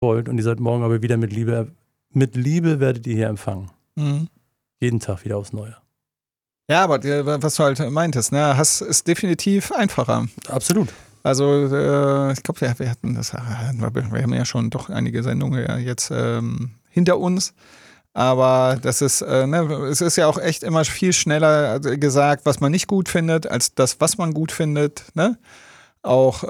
wollt und ihr seid morgen aber wieder mit Liebe werdet ihr hier empfangen. Mhm. Jeden Tag wieder aufs Neue. Ja, aber was du halt meintest, ne, Hass ist definitiv einfacher. Absolut. Also ich glaube, wir haben ja schon doch einige Sendungen ja jetzt hinter uns. Aber das ist, es ist ja auch echt immer viel schneller gesagt, was man nicht gut findet, als das, was man gut findet. Ne? Auch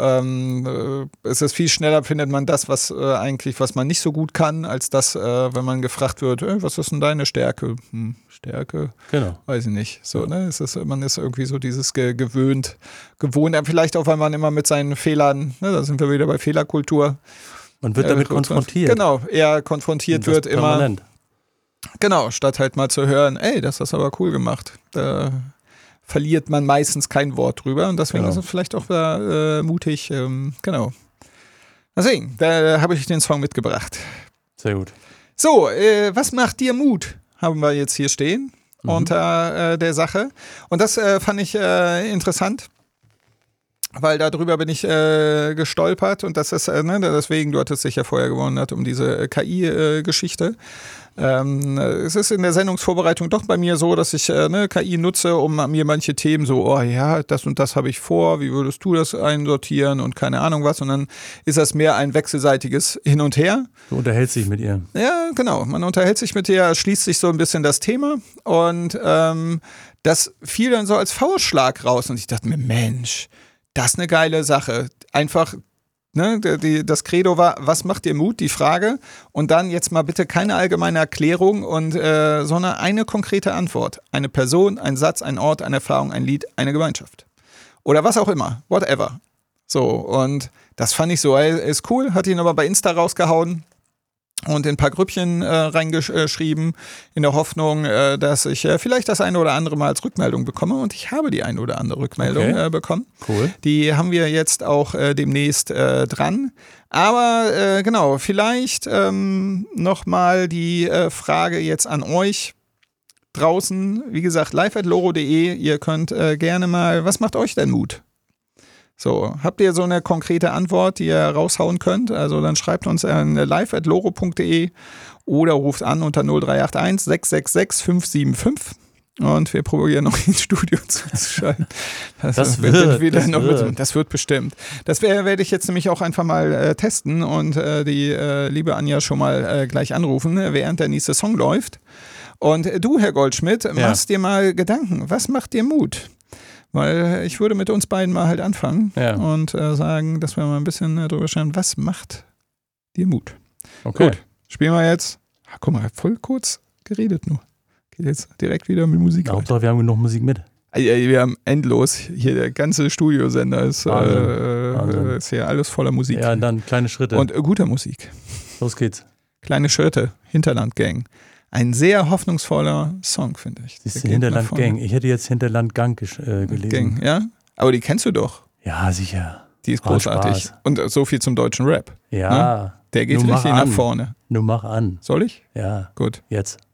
es ist viel schneller, findet man das, was man nicht so gut kann, als das, wenn man gefragt wird, was ist denn deine Stärke? Stärke? Genau. Weiß ich nicht. So, ne? Man ist irgendwie so dieses gewohnt, vielleicht auch, weil man immer mit seinen Fehlern, ne, da sind wir wieder bei Fehlerkultur. Man wird damit konfrontiert. Genau, eher konfrontiert wird permanent. Immer. Genau, statt halt mal zu hören, ey, das hast du aber cool gemacht. Da verliert man meistens kein Wort drüber und deswegen ist es vielleicht auch mutig. Genau. Deswegen, da habe ich den Song mitgebracht. Sehr gut. So, was macht dir Mut? Haben wir jetzt hier stehen unter der Sache. Und das fand ich interessant, weil darüber bin ich gestolpert und das ist, deswegen, du hattest dich ja vorher gewundert um diese KI-Geschichte. Es ist in der Sendungsvorbereitung doch bei mir so, dass ich KI nutze, um mir manche Themen so, oh ja, das und das habe ich vor, wie würdest du das einsortieren und keine Ahnung was. Und dann ist das mehr ein wechselseitiges Hin und Her. Du unterhältst dich mit ihr. Ja, genau. Man unterhält sich mit ihr, schließt sich so ein bisschen das Thema und das fiel dann so als Faustschlag raus. Und ich dachte mir, Mensch, das ist eine geile Sache. Einfach, ne, das Credo war, was macht dir Mut, die Frage. Und dann jetzt mal bitte keine allgemeine Erklärung, sondern eine konkrete Antwort. Eine Person, ein Satz, ein Ort, eine Erfahrung, ein Lied, eine Gemeinschaft. Oder was auch immer, whatever. So, und das fand ich so, ist cool, hat ihn aber bei Insta rausgehauen. Und in ein paar Grüppchen reingeschrieben, in der Hoffnung, dass ich vielleicht das eine oder andere mal als Rückmeldung bekomme. Und ich habe die eine oder andere Rückmeldung bekommen. Cool. Die haben wir jetzt auch demnächst dran. Aber genau, vielleicht nochmal die Frage jetzt an euch draußen. Wie gesagt, live@loro.de. Ihr könnt gerne mal, was macht euch denn Mut? So, habt ihr so eine konkrete Antwort, die ihr raushauen könnt? Also dann schreibt uns an live@loro.de oder ruft an unter 0381 666 575 und wir probieren noch ins Studio zuzuschalten. Das wird bestimmt. Das werde ich jetzt nämlich auch einfach mal testen und die liebe Anja schon mal gleich anrufen, während der nächste Song läuft. Und du, Herr Goldschmidt, machst dir mal Gedanken. Was macht dir Mut? Weil ich würde mit uns beiden mal halt anfangen und sagen, dass wir mal ein bisschen drüber schauen, was macht dir Mut? Okay. Gut, spielen wir jetzt. Guck mal, voll kurz geredet nur. Geht jetzt direkt wieder mit Musik. Hauptsache, wir haben genug Musik mit. Wir haben endlos. Hier der ganze Studiosender ist hier alles voller Musik. Ja, und dann kleine Schritte. Und guter Musik. Los geht's. Kleine Schritte, Hinterland-Gang. Ein sehr hoffnungsvoller Song, finde ich. Das ist Hinterland-Gang. Ich hätte jetzt Hinterland-Gang gelesen. Gang, ja? Aber die kennst du doch. Ja, sicher. Die ist großartig. Spaß. Und so viel zum deutschen Rap. Ja. Ne? Der geht richtig nach vorne. Nur mach an. Soll ich? Ja. Gut. Jetzt.